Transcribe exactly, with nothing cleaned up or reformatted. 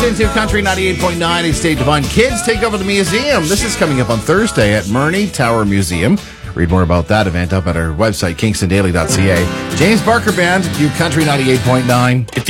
Into Country ninety-eight point nine, it's Dave Devine. Kids take over the museum. This is coming up on Thursday at Murney Tower Museum. Read more about that event up at our website, kingston daily dot c a. James Barker Band, Q Country ninety-eight point nine.